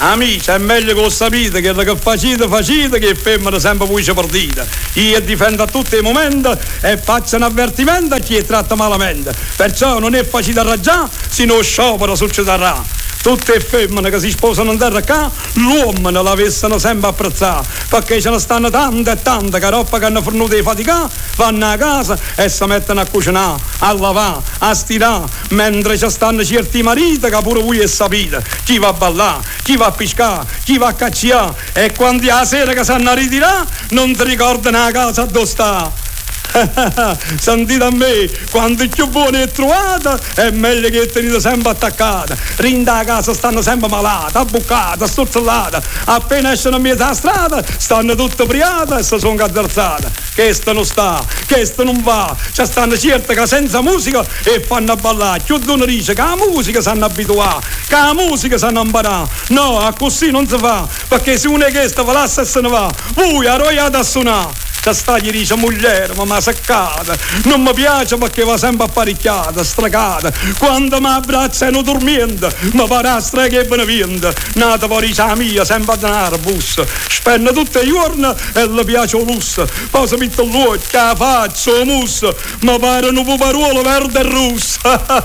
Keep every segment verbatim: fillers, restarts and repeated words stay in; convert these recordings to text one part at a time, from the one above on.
Amici, è meglio che lo sapete che che facite, facite, che femmina sempre voce partita. Io difendo a tutti i momenti e faccio un avvertimento a chi tratta malamente. Perciò non è facile raggiare, se non sciopero succederà. Tutte le femmine che si sposano in terra qua, l'uomo non l'avessero sempre apprezzato, perché ce ne stanno tante e tante che roba che hanno fornuto di fatica, vanno a casa e si mettono a cucinare, a lavare, a stirare, mentre ci stanno certi mariti che pure voi sapete, chi va a ballare, chi va a pescare, chi va a cacciare, e quando è la sera che sanno a ritirare, non ti ricordano la casa dove sta. Sentite a me, quando più buona è trovata è meglio che tenete sempre attaccata. Rinda a casa stanno sempre malate, abbuccate, sturzellate. Appena escono a mezza strada stanno tutte priate e si sono cadderzate. Questo non sta, questo non va. Ci stanno certe che senza musica e fanno a ballare. Più di uno dice che la musica sanno abituare, che la musica sanno imparare. No, a così non si fa, perché se uno è questo va là e se ne va, voi arroiate a suonare. Che sta gli dice moglie, ma mi seccata, non mi piace perché va sempre apparecchiata, stregata. Quando mi abbracciano dormiendo, mi pare a streghe e beneviente. Nata poi dice la mia, sempre a denaro, bus. Spende tutti i giorni e le piace il lusso. Poi si mette l'occhio, la faccia, la musso. Mi pare un puparuolo verde e russo.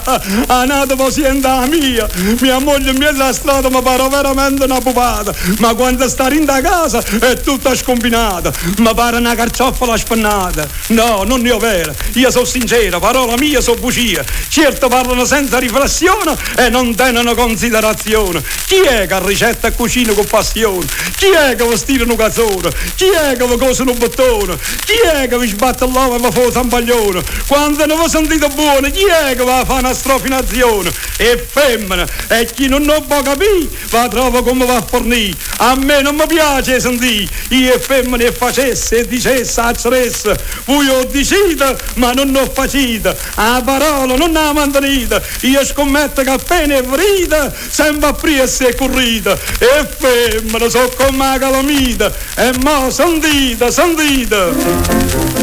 A nata poi siente la mia. Mia moglie in mezzo alla strada mi pare veramente una pupata. Ma quando sta in da casa è tutta scombinata. Mi pare una carciofola spennata. No, non ne ho vera. Io sono sincera, parola mia sono bugia. Certo parlano senza riflessione e non tengono considerazione. Chi è che ricetta e cucina con passione? Chi è che vi stira un cazzone? Chi è che vi cose un bottone? Chi è che vi sbatte l'uovo e vi fa un zampaglione? Quando ne vi sentite buone, chi è che va a fare una strofinazione? E femmina, e chi non lo può capire va trova come va a fornire. A me non mi piace sentire io e femmine e facesse e dicesse acceresse, voi ho deciso ma non ho facito, a parola non ha mantenuta. Io scommetto che appena è vrita sempre appresso e corrita, e femmina so come la calamita, e mo sentite, sentite.